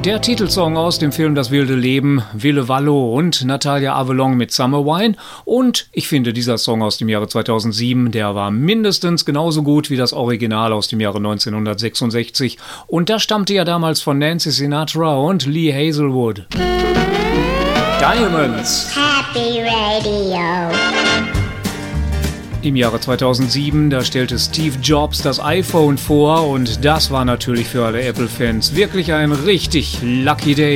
Der Titelsong aus dem Film Das wilde Leben, Ville Valo und Natalia Avalon mit Summer Wine. Und ich finde, dieser Song aus dem Jahre 2007, der war mindestens genauso gut wie das Original aus dem Jahre 1966. Und das stammte ja damals von Nancy Sinatra und Lee Hazelwood. Diamonds. Happy Radio. Im Jahre 2007, da stellte Steve Jobs das iPhone vor und das war natürlich für alle Apple-Fans wirklich ein richtig lucky day.